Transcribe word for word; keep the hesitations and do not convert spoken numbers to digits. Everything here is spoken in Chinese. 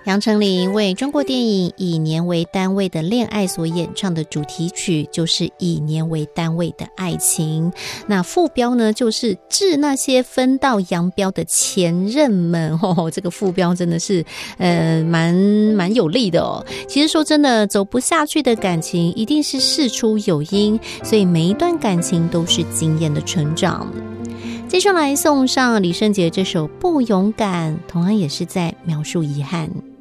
杨丞琳为中国电影以年为单位的恋爱所演唱的主题曲就是以年为单位的爱情，那副标呢就是致那些分道扬镳的前任们。哦，这个副标真的是呃蛮蛮有力的哦。其实说真的，走不下去的感情一定是事出有因，所以每一段感情都是经验的成长。接下来送上李圣杰这首《不勇敢》，同样也是在描述遗憾。